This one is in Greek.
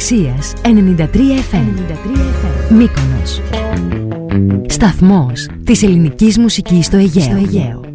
Ευελιξίας 93 FM. Μύκονος. Σταθμός της ελληνικής μουσικής στο Αιγαίο.